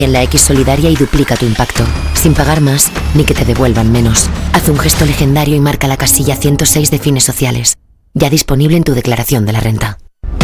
en la X Solidaria y duplica tu impacto, sin pagar más ni que te devuelvan menos. Haz un gesto legendario y marca la casilla 106 de Fines Sociales. Ya disponible en tu declaración de la renta.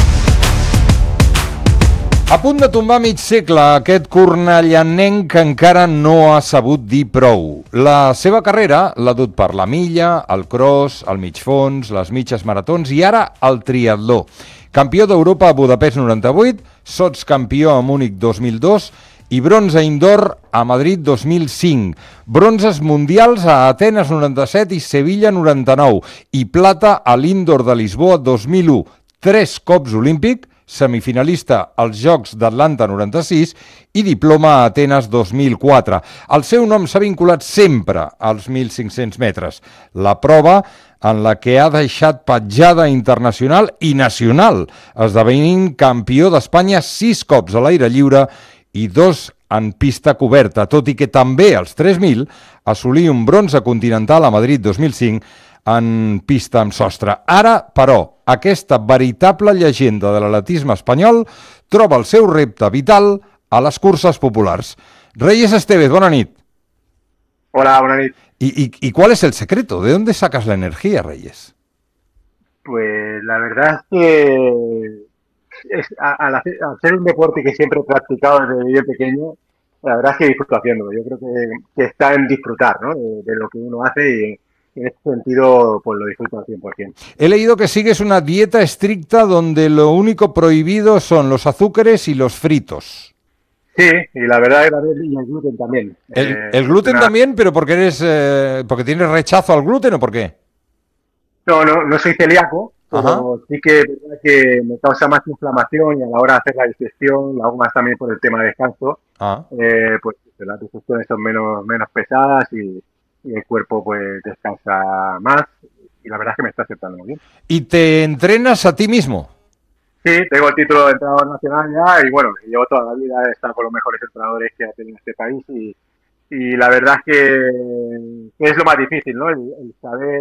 A punt de tombar mig segle, aquest cornellanenc que encara no ha sabut dir prou. La seva carrera l'ha dut per la milla, el cross, el mig fons, les mitges maratons i ara el triatló. Campió d'Europa a Budapest 98, sotscampió a Múnich 2002 i bronze indoor a Madrid 2005. Bronzes mundials a Atenes 97 i Sevilla 99 i plata a l'Indoor de Lisboa 2001. 3 cops olímpic, semifinalista als Jocs d'Atlanta 96 i diploma a Atenes 2004. El seu nom s'ha vinculat sempre als 1.500 metres. La prova en la que ha deixat petjada internacional i nacional, esdevenint campió d'Espanya 6 cops a l'aire lliure i 2 en pista coberta, tot i que també als 3.000 assolí un bronze continental a Madrid 2005 en pista amb sostre. Ara, però, aquesta veritable llegenda de l'atletisme espanyol troba el seu repte vital a les curses populars. Reyes Estevez, bona nit. Hola, buena nit. ¿Y cuál es el secreto? ¿De dónde sacas la energía, Reyes? Pues la verdad es que al hacer un deporte que siempre he practicado desde bien pequeño, la verdad es que disfruto haciéndolo. Yo creo que está en disfrutar, ¿no? De lo que uno hace y en ese sentido pues lo disfruto al 100%. He leído que sigues una dieta estricta donde lo único prohibido son los azúcares y los fritos. Sí, y la verdad es que y el gluten también. El gluten también, pero porque porque tienes rechazo al gluten o por qué? No soy celíaco, pero Ajá. sí que es verdad que me causa más inflamación y a la hora de hacer la digestión, lo hago más también por el tema de descanso, pues las digestiones son menos pesadas y el cuerpo pues descansa más y la verdad es que me está aceptando muy bien. ¿Y te entrenas a ti mismo? Sí, tengo el título de entrenador nacional ya y bueno, llevo toda la vida, he estado con los mejores entrenadores que ha tenido este país y la verdad es que es lo más difícil, ¿no? El saber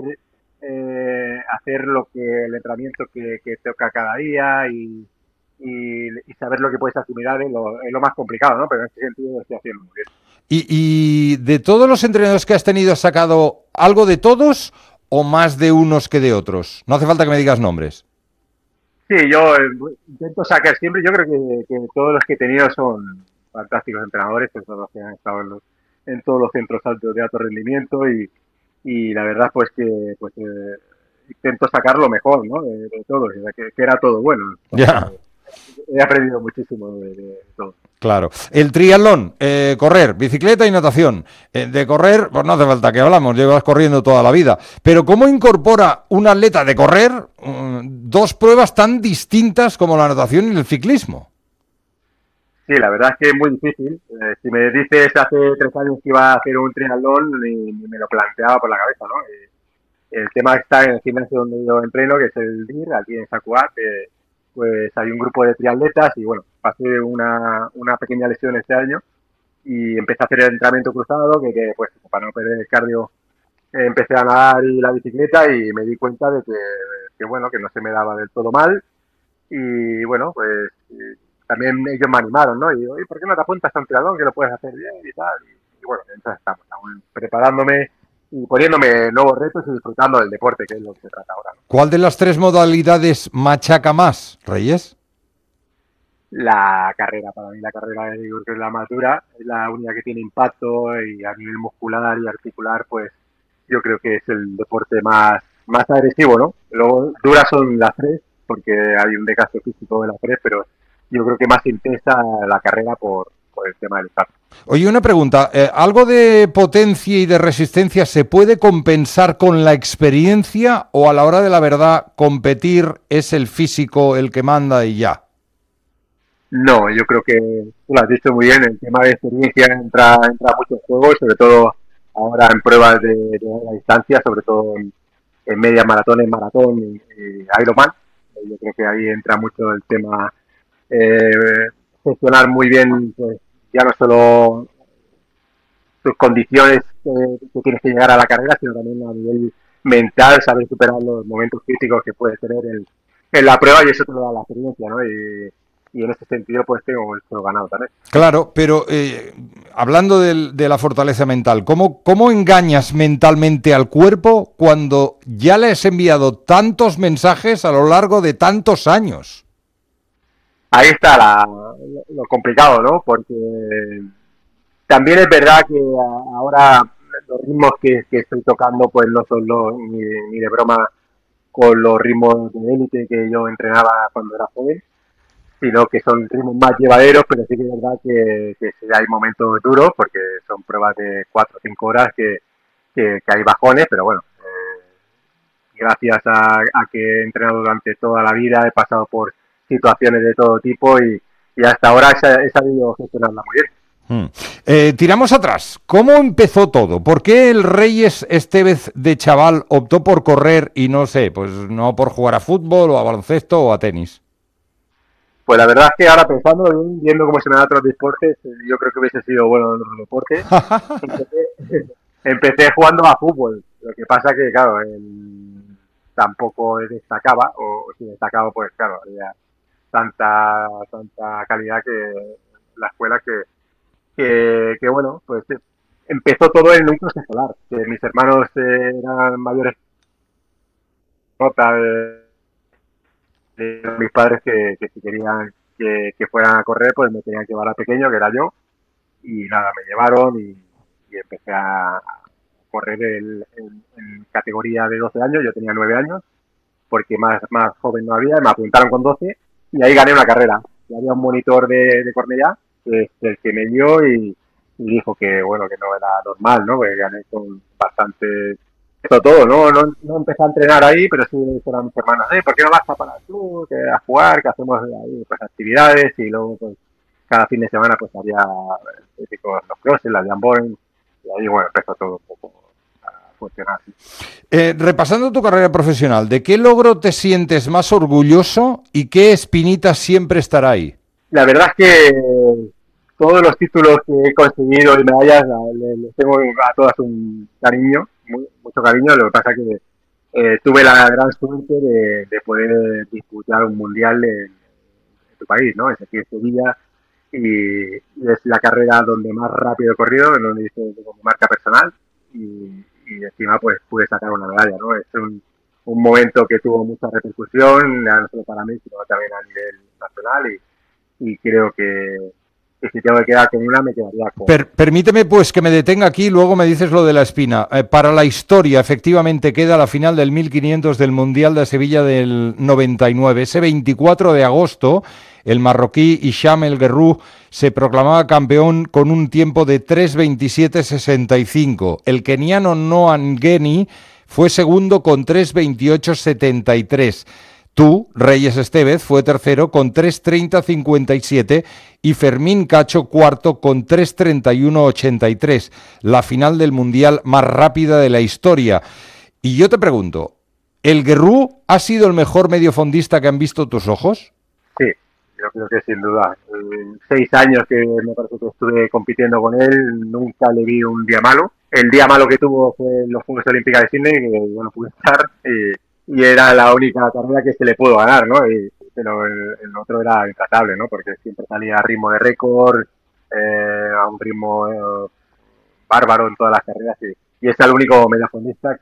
hacer el entrenamiento que toca cada día y saber lo que puedes asimilar es lo más complicado, ¿no? Pero en ese sentido lo estoy haciendo muy bien. ¿Y de todos los entrenadores que has tenido, has sacado algo de todos o más de unos que de otros? No hace falta que me digas nombres. Sí, yo intento sacar siempre, yo creo que todos los que he tenido son fantásticos entrenadores, que son los que han estado en todos los centros altos de alto rendimiento y la verdad pues que intento sacar lo mejor, ¿no? De todos, que era todo bueno. Ya. He aprendido muchísimo de todo. Claro. El triatlón, correr, bicicleta y natación. De correr, pues no hace falta que hablamos, llevas corriendo toda la vida. Pero ¿cómo incorpora un atleta de correr dos pruebas tan distintas como la natación y el ciclismo? Sí, la verdad es que es muy difícil. Si me dices hace 3 años que iba a hacer un triatlón, ni me lo planteaba por la cabeza, ¿no? El tema está en el gimnasio donde yo entreno, que es el DIR, aquí en Sacuat, pues hay un grupo de triatletas y bueno, pasé una pequeña lesión este año y empecé a hacer el entrenamiento cruzado, que pues para no perder el cardio empecé a nadar y la bicicleta y me di cuenta de que bueno, que no se me daba del todo mal y bueno, pues también ellos me animaron, ¿no? Y digo, ¿por qué no te apuntas a un triatlón que lo puedes hacer bien y tal? Y bueno, entonces estamos preparándome y poniéndome nuevos retos y disfrutando del deporte, que es lo que se trata ahora, ¿no? ¿Cuál de las 3 modalidades machaca más, Reyes? La carrera, para mí la carrera yo creo que es la más dura, es la única que tiene impacto y a nivel muscular y articular, pues yo creo que es el deporte más agresivo, ¿no? Luego duras son las 3, porque hay un desgaste físico de las 3, pero yo creo que más intensa la carrera por el tema del impacto. Oye, una pregunta, ¿algo de potencia y de resistencia se puede compensar con la experiencia o a la hora de la verdad competir es el físico el que manda y ya? No, yo creo que tú lo has dicho muy bien, el tema de experiencia entra mucho en juego, sobre todo ahora en pruebas de larga distancia, sobre todo en media maratón, en maratón y Ironman. Yo creo que ahí entra mucho el tema gestionar muy bien, pues ya no solo tus condiciones que tienes que llegar a la carrera, sino también a nivel mental, saber superar los momentos críticos que puedes tener en la prueba y eso te lo da la experiencia, ¿no? y en ese sentido pues tengo esto ganado también. Claro, pero hablando de la fortaleza mental, ¿cómo engañas mentalmente al cuerpo cuando ya le has enviado tantos mensajes a lo largo de tantos años? Ahí está lo complicado, ¿no? Porque también es verdad que ahora los ritmos que estoy tocando pues no son ni de broma con los ritmos de élite que yo entrenaba cuando era joven, sino que son ritmos más llevaderos, pero sí que es verdad que sí hay momentos duros, porque son pruebas de 4 o 5 horas que hay bajones, pero bueno, gracias a que he entrenado durante toda la vida, he pasado por situaciones de todo tipo y hasta ahora he sabido gestionarla muy bien. Tiramos atrás. ¿Cómo empezó todo? ¿Por qué el Reyes Estévez de chaval optó por correr y no sé, pues no por jugar a fútbol o a baloncesto o a tenis? Pues la verdad es que ahora pensando, viendo cómo se me dan otros deportes, yo creo que hubiese sido bueno en otros deportes. Empecé jugando a fútbol. Lo que pasa que, claro, tampoco destacaba, o si destacaba, pues claro, había tanta calidad que la escuela que bueno, pues empezó todo en un proceso escolar. Que mis hermanos eran mayores nota de mis padres que si querían que fueran a correr, pues me tenían que llevar a pequeño, que era yo, y nada, me llevaron y empecé a correr en categoría de 12 años, yo tenía 9 años, porque más joven no había, me apuntaron con 12 y ahí gané una carrera. Y había un monitor de Cornellá, que es el que me dio y dijo que bueno, que no era normal, ¿no? Que gané con bastante todo, no empecé a entrenar ahí, pero sí dijeron a mis hermanas, ¿por qué no vas a parar tú? Que a jugar, que hacemos ahí pues actividades y luego pues cada fin de semana pues había los crosses, las jambones y ahí bueno, empezó todo un poco a funcionar. Repasando tu carrera profesional, ¿de qué logro te sientes más orgulloso y qué espinita siempre estará ahí? La verdad es que todos los títulos que he conseguido y medallas les tengo a todas un cariño, mucho cariño. Lo que pasa es que tuve la gran suerte de poder disputar un mundial en tu país, ¿no? Es aquí en Sevilla y es la carrera donde más rápido he corrido, en donde hice como marca personal y encima pues pude sacar una medalla, ¿no? Es un momento que tuvo mucha repercusión, no solo para mí, sino también a nivel nacional y creo que si tengo que quedar con una me quedaría con... Permíteme pues que me detenga aquí y luego me dices lo de la espina. Para la historia, efectivamente, queda la final del 1500 del Mundial de Sevilla del 99. Ese 24 de agosto, el marroquí Hicham El Guerrouj se proclamaba campeón con un tiempo de 3:27.65. El keniano Noah Ngeni fue segundo con 3:28.73. Tú, Reyes Estévez, fue tercero con 3:30.57 y Fermín Cacho cuarto con 3:31.83, la final del Mundial más rápida de la historia. Y yo te pregunto, ¿el Guerrouj ha sido el mejor mediofondista que han visto tus ojos? Sí, yo creo que sin duda. 6 años que me parece que estuve compitiendo con él, nunca le vi un día malo. El día malo que tuvo fue en los Juegos Olímpicos de Sydney, que yo no pude estar, y era la única carrera que se le pudo ganar, ¿no? Pero el otro era intratable, ¿no? Porque siempre salía a ritmo de récord, a un ritmo bárbaro en todas las carreras, y es el único mediafondista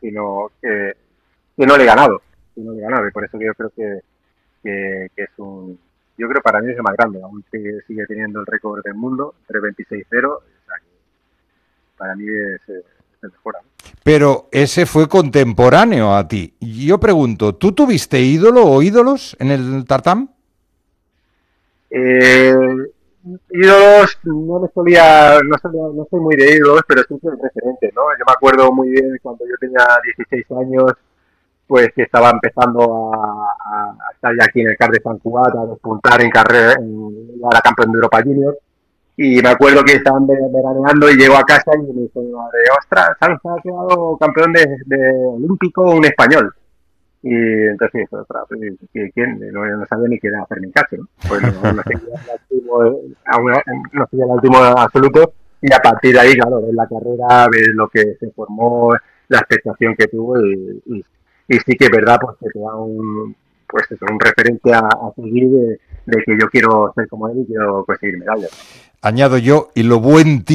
que no le he ganado, y por eso que yo creo que es un... Yo creo para mí es el más grande, aún sigue teniendo el récord del mundo, 3:26.0, o sea que para mí es el mejor. Pero ese fue contemporáneo a ti. Yo pregunto, ¿tú tuviste ídolo o ídolos en el tartán? Ídolos, no soy muy de ídolos, pero sí soy referente, ¿no? Yo me acuerdo muy bien cuando yo tenía 16 años, pues que estaba empezando a estar ya aquí en el CAR de Sant Cugat, a despuntar en carrera, a la campeón de Europa Junior. Y me acuerdo que estaban veraneando y llego a casa y me dijo, ostras, se ha quedado campeón de olímpico un español. Y entonces, ostras, ¿quién? No sabía ni quién era Fermín Cacho, ¿no? Pues no seguía el último absoluto. Y a partir de ahí, claro, ves la carrera, ves lo que se formó, la expectación que tuvo y sí que es verdad, pues que te da un referente a seguir de que yo quiero ser como él y quiero conseguir medallas. Añado yo, y lo buen